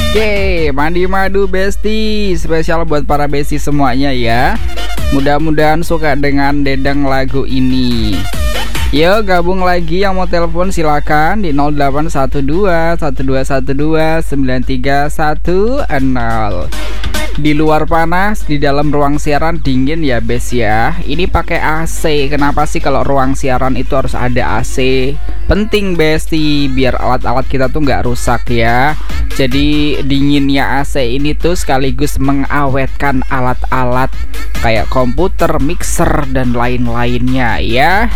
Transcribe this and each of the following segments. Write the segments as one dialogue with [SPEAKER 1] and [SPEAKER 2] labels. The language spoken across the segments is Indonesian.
[SPEAKER 1] Oke, mandi madu besti spesial buat para besti semuanya ya. Mudah-mudahan suka dengan dedang lagu ini. Yo, gabung lagi yang mau telepon silakan di 0812 1212 9310. Di luar panas, di dalam ruang siaran dingin ya bes ya. Ini pakai AC. Kenapa sih kalau ruang siaran itu harus ada AC? Penting besti, biar alat-alat kita tuh nggak rusak ya. Jadi dinginnya AC ini tuh sekaligus mengawetkan alat-alat kayak komputer, mixer dan lain-lainnya ya.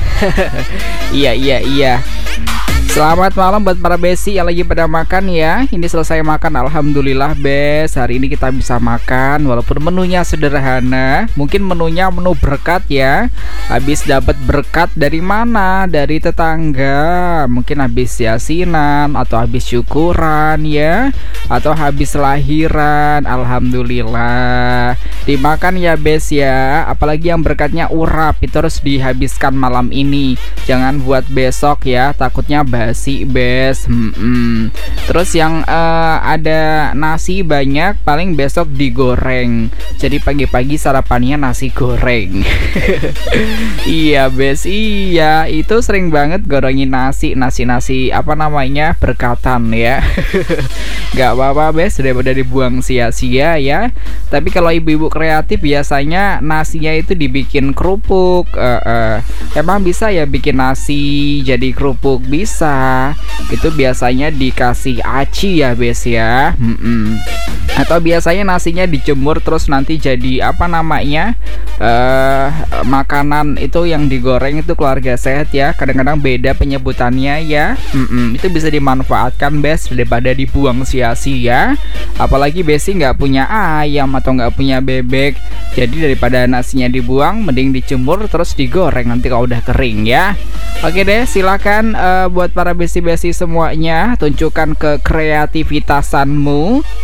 [SPEAKER 1] Iya. Selamat malam buat para besi yang lagi pada makan ya. Ini selesai makan, alhamdulillah bes. Hari ini kita bisa makan walaupun menunya sederhana. Mungkin menunya menu berkat ya. Habis dapat berkat dari mana? Dari tetangga. Mungkin habis yasinan atau habis syukuran ya, atau habis lahiran. Alhamdulillah. Dimakan ya bes ya. Apalagi yang berkatnya urap itu harus dihabiskan malam ini. Jangan buat besok ya, takutnya basi bes. Terus yang ada nasi banyak paling besok digoreng. Jadi pagi-pagi sarapannya nasi goreng. Iya bes, iya itu sering banget gorengin nasi apa namanya berkatan ya. Gak apa-apa bes, daripada dibuang sia-sia ya. Tapi kalau ibu-ibu kreatif biasanya nasinya itu dibikin kerupuk. Emang bisa ya bikin nasi jadi kerupuk? Bisa. Itu biasanya dikasih aci ya bes ya. Atau biasanya nasinya dijemur terus nanti jadi apa namanya makanan itu yang digoreng itu keluarga sehat ya. Kadang-kadang beda penyebutannya ya. Itu bisa dimanfaatkan bes daripada dibuang sia-sia. Apalagi besi nggak punya ayam atau nggak punya bebek. Jadi daripada nasinya dibuang mending dijemur terus digoreng nanti kalau udah kering ya. Oke deh, silakan buat para besi-besi semuanya tunjukkan kekreativitasanmu.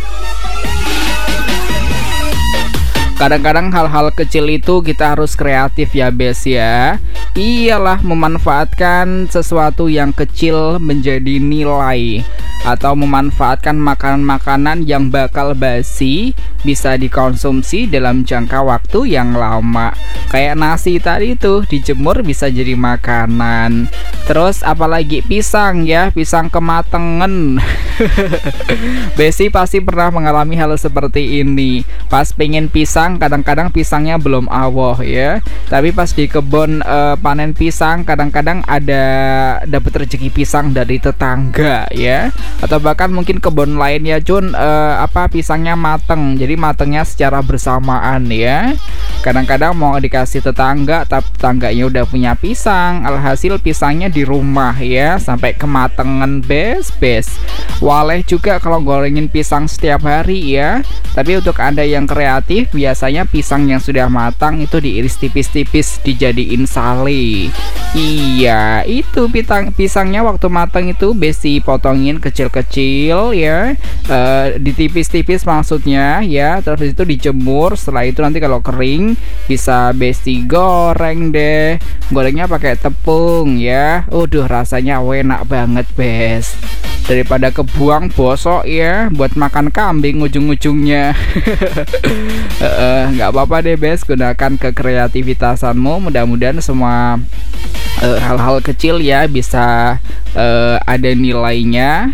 [SPEAKER 1] Kadang-kadang hal-hal kecil itu kita harus kreatif ya bes ya. Iyalah, memanfaatkan sesuatu yang kecil menjadi nilai, atau memanfaatkan makanan-makanan yang bakal basi bisa dikonsumsi dalam jangka waktu yang lama. Kayak nasi tadi tuh dijemur bisa jadi makanan. Terus apalagi pisang ya, pisang kematangan. Besi pasti pernah mengalami hal seperti ini. Pas pengen pisang, kadang-kadang pisangnya belum awoh ya. Tapi pas di kebun panen pisang, kadang-kadang ada dapat rezeki pisang dari tetangga ya. Atau bahkan mungkin kebun lain ya Jun, pisangnya mateng. Jadi matengnya secara bersamaan ya. Kadang-kadang mau dikasih tetangga, tapi tetangganya udah punya pisang. Alhasil pisangnya di rumah ya, sampai kematangan bes. Waleh juga kalau gorengin pisang setiap hari ya. Tapi untuk Anda yang kreatif, biasanya pisang yang sudah matang itu diiris tipis-tipis dijadiin sale. Iya, itu pisangnya waktu matang itu besi potongin kecil-kecil ya, ditipis-tipis maksudnya ya. Terus itu dijemur. Setelah itu nanti kalau kering bisa besi goreng deh. Gorengnya pakai tepung ya. Rasanya enak banget bes. Daripada kebuang bosok ya buat makan kambing ujung-ujungnya. Nggak apa-apa deh bes, gunakan kekreativitasanmu. Mudah-mudahan semua hal-hal kecil ya bisa ada nilainya.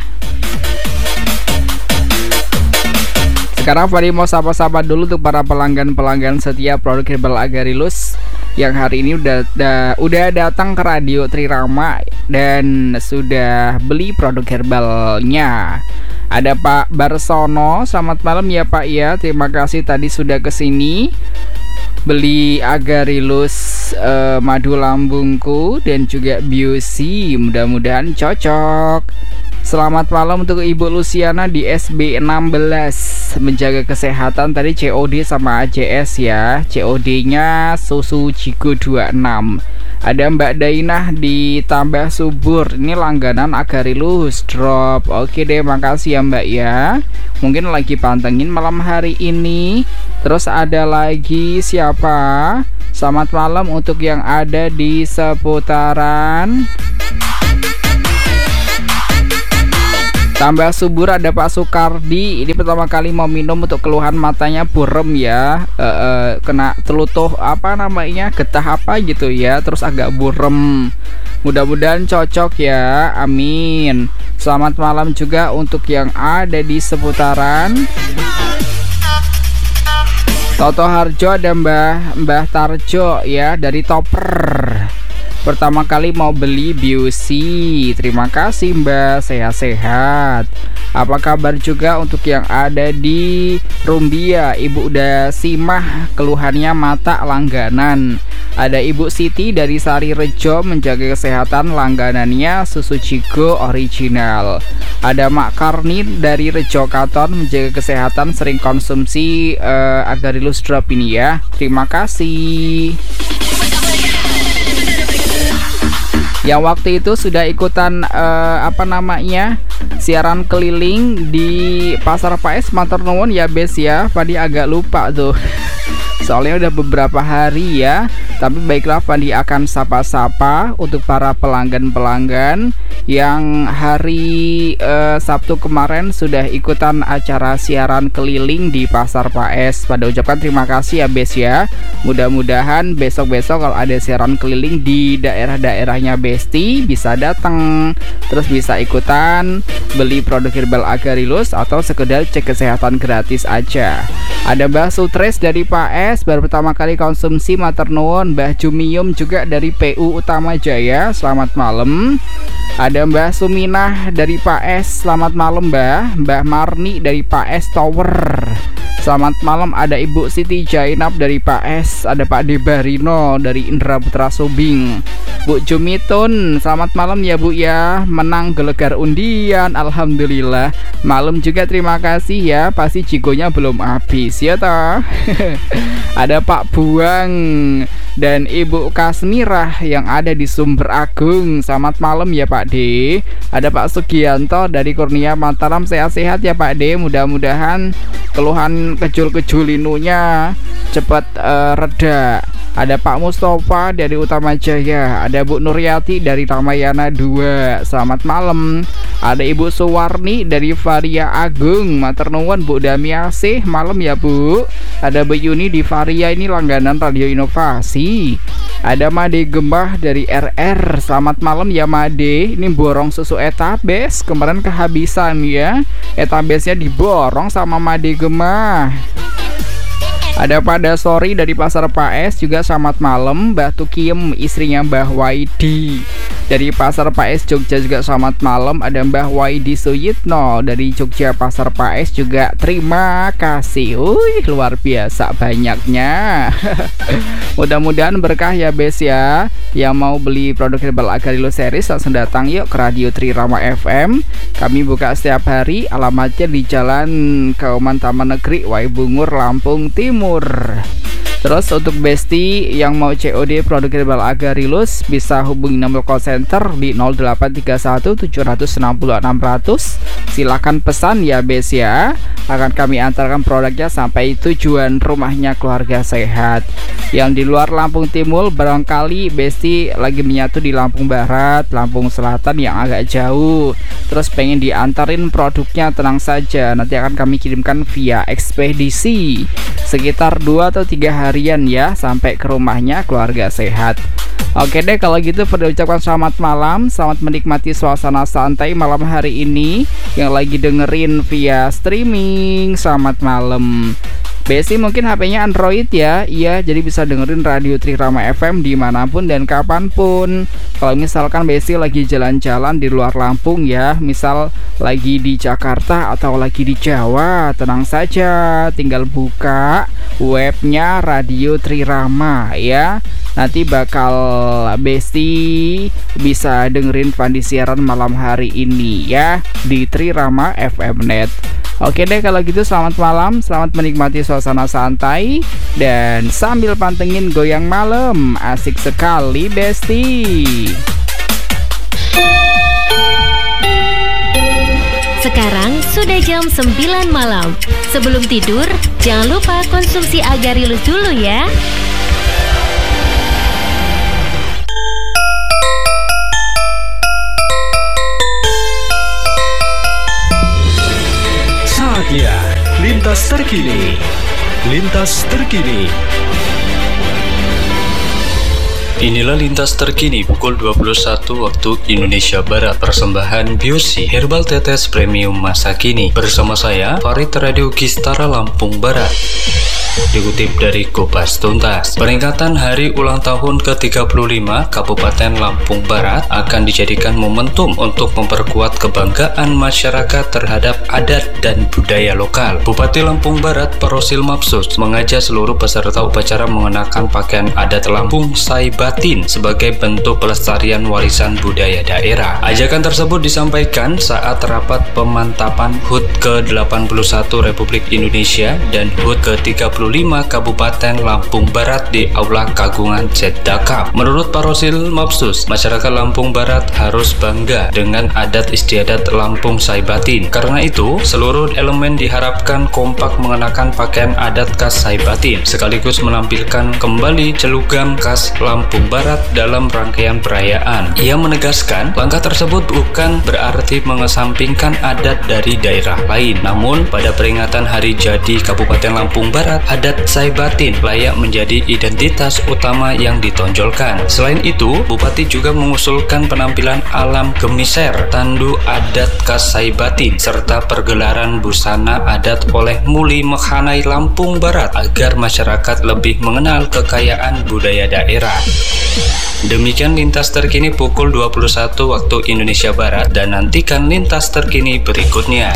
[SPEAKER 1] Sekarang Fadi mau sapa-sapa dulu untuk para pelanggan-pelanggan setia produk Herbal Agarilus yang hari ini udah datang ke Radio Trirama dan sudah beli produk herbalnya. Ada Pak Barsono, selamat malam ya Pak ya. Terima kasih tadi sudah kesini beli Agarilus madu lambungku dan juga Biosi. Mudah-mudahan cocok. Selamat malam untuk Ibu Luciana di SB 16. Menjaga kesehatan tadi COD sama AJS ya. COD-nya susu Cigo 26. Ada Mbak Dainah di Tambah Subur. Ini langganan Agarilus drop. Oke deh, makasih ya Mbak ya. Mungkin lagi pantengin malam hari ini. Terus ada lagi siapa? Selamat malam untuk yang ada di seputaran Tambah subur ada Pak Sukardi. Ini pertama kali mau minum untuk keluhan matanya burem ya. Kena telutuh apa namanya, getah apa gitu ya, terus agak burem. Mudah-mudahan cocok ya, amin. Selamat malam juga untuk yang ada di seputaran Toto Harjo, ada Mbah Tarjo ya dari Topper. Pertama kali mau beli Biusi. Terima kasih Mbak, sehat-sehat. Apa kabar juga untuk yang ada di Rumbia? Ibu udah simah keluhannya mata langganan. Ada Ibu Siti dari Sari Rejo menjaga kesehatan langganannya susu Cigo original. Ada Mak Karni dari Rejo Katon menjaga kesehatan sering konsumsi Agarylus Drop ini ya. Terima kasih. Yang waktu itu sudah ikutan siaran keliling di Pasar Paes Matur nuwun ya Bes ya. Padi agak lupa tuh. Soalnya udah beberapa hari ya. Tapi baiklah, Padi akan sapa-sapa untuk para pelanggan-pelanggan yang hari Sabtu kemarin sudah ikutan acara siaran keliling di Pasar Paes. Pada ucapkan terima kasih ya Bes ya. Mudah-mudahan besok-besok kalau ada siaran keliling di daerah-daerahnya Besti bisa datang, terus bisa ikutan beli produk herbal Agarylus atau sekedar cek kesehatan gratis aja. Ada Mbah Sutres dari Paes baru pertama kali konsumsi, matur nuwun. Mbah Jumium juga dari PU Utama Jaya, selamat malam. Ada Mbah Suminah dari Paes, selamat malam Mbah. Mbah Marni dari Paes Tower, selamat malam. Ada Ibu Siti Jainab dari Paes. Ada Pak Debarino dari Indra Putra Subing. Bu Jumitun, selamat malam ya Bu ya. Menang gelegar undian, alhamdulillah. Malam juga, terima kasih ya. Pasti jigonya belum habis ya toh. Ada Pak Buang dan Ibu Kasmirah yang ada di Sumber Agung, selamat malam ya Pak D. Ada Pak Sugianto dari Kurnia Mataram, sehat-sehat ya Pak D. Mudah-mudahan keluhan kejul-kejulinunya cepat reda. Ada Pak Mustafa dari Utama Jaya. Ada Bu Nuryati dari Ramayana 2, selamat malam. Ada Ibu Suwarni dari Varia Agung, matur nuwun Bu Damiasih, malam ya Bu. Ada Bu Yuni di Varia, ini langganan Radio Inovasi. Ada Made Gembah dari RR, selamat malam ya Made. Ini borong susu etabes, kemarin kehabisan ya. Etabesnya diborong sama Made Gembah. Ada Pak Dasori dari Pasar Paes juga, selamat malam. Mbah Tukiem, istrinya Mbah Waidi dari Pasar Paes Jogja juga, selamat malam. Ada Mbah Waidi Suyitno dari Jogja Pasar Paes juga, terima kasih. Luar biasa banyaknya. Mudah-mudahan berkah ya Bes ya. Yang mau beli produk herbal Agarylus series langsung datang yuk ke Radio Trirama FM. Kami buka setiap hari, alamatnya di Jalan Kauman Taman Negeri Waibungur, Lampung Timur. Terus untuk Besti yang mau COD produk herbal Agarylus bisa hubungi nomor call center di 0831 760 600. Silahkan pesan ya Bes ya. Akan kami antarkan produknya sampai tujuan rumahnya keluarga sehat. Yang di luar Lampung Timur barangkali Besti lagi menyatu di Lampung Barat, Lampung Selatan yang agak jauh, terus pengen diantarin produknya, tenang saja, nanti akan kami kirimkan via ekspedisi sekitar 2 atau 3 harian ya, sampai ke rumahnya keluarga sehat. Oke deh, kalau gitu pada ucapkan selamat malam, selamat menikmati suasana santai malam hari ini. Yang lagi dengerin via streaming, selamat malam. Besti mungkin HP-nya Android ya. Iya, jadi bisa dengerin Radio Trirama FM dimanapun dan kapanpun. Kalau misalkan Besti lagi jalan-jalan di luar Lampung ya, misal lagi di Jakarta atau lagi di Jawa, tenang saja, tinggal buka webnya Radio Trirama ya. Nanti bakal Besti bisa dengerin Fandi siaran malam hari ini ya di Trirama FM Net. Oke deh, kalau gitu selamat malam, selamat menikmati suasana santai dan sambil pantengin goyang malam. Asik sekali Besti.
[SPEAKER 2] Sekarang sudah jam 9 malam. Sebelum tidur, jangan lupa konsumsi Agarylus dulu ya.
[SPEAKER 3] Saatnya Lintas Terkini. Lintas Terkini.
[SPEAKER 4] Inilah Lintas Terkini pukul 21 waktu Indonesia Barat. Persembahan Biosi Herbal Tetes Premium Masa Kini. Bersama saya, Farid Radio Gistara Lampung Barat. Dikutip dari Kompas Tuntas, peringatan hari ulang tahun ke-35 Kabupaten Lampung Barat akan dijadikan momentum untuk memperkuat kebanggaan masyarakat terhadap adat dan budaya lokal. Bupati Lampung Barat Parosil Mapsus mengajak seluruh peserta upacara mengenakan pakaian adat Lampung Saibatin sebagai bentuk pelestarian warisan budaya daerah. Ajakan tersebut disampaikan saat rapat pemantapan HUT ke-81 Republik Indonesia dan HUT ke-35 Kabupaten Lampung Barat di Aula Kagungan Cedakap. Menurut Parosil Mapsus, masyarakat Lampung Barat harus bangga dengan adat istiadat Lampung Saibatin. Karena itu, seluruh elemen diharapkan kompak mengenakan pakaian adat khas Saibatin, sekaligus menampilkan kembali celugam khas Lampung Barat dalam rangkaian perayaan. Ia menegaskan, langkah tersebut bukan berarti mengesampingkan adat dari daerah lain. Namun, pada peringatan Hari Jadi Kabupaten Lampung Barat, adat Saibatin layak menjadi identitas utama yang ditonjolkan. Selain itu, Bupati juga mengusulkan penampilan alam gemiser, tandu adat khas Saibatin, serta pergelaran busana adat oleh Muli Mekhanai Lampung Barat agar masyarakat lebih mengenal kekayaan budaya daerah. Demikian Lintas Terkini pukul 21 waktu Indonesia Barat, dan nantikan Lintas Terkini berikutnya.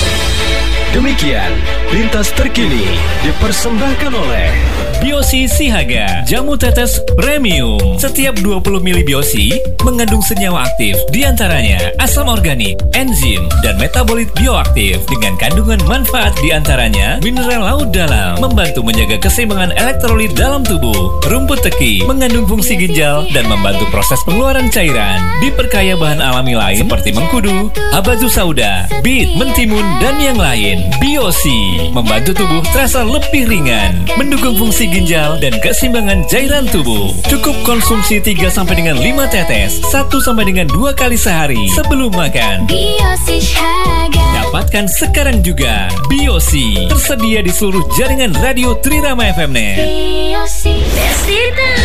[SPEAKER 3] Demikian Lintas Terkini dipersembahkan oleh
[SPEAKER 5] Biosi Sihaga, jamu tetes premium. Setiap 20 ml Biosi mengandung senyawa aktif, diantaranya asam organik, enzim, dan metabolit bioaktif dengan kandungan manfaat diantaranya mineral laut dalam, membantu menjaga keseimbangan elektrolit dalam tubuh. Rumput teki mengandung fungsi ginjal dan membantu proses pengeluaran cairan. Diperkaya bahan alami lain seperti mengkudu, abatu sauda, bit, mentimun, dan yang lain. Biosi membantu tubuh terasa lebih ringan, mendukung fungsi ginjal dan keseimbangan cairan tubuh. Cukup konsumsi 3-5 tetes 1-2 kali sehari sebelum makan.
[SPEAKER 2] Biosi Sihaga.
[SPEAKER 5] Dapatkan sekarang juga Biosi, tersedia di seluruh jaringan radio Trirama FM Net.
[SPEAKER 2] Biosi Besita.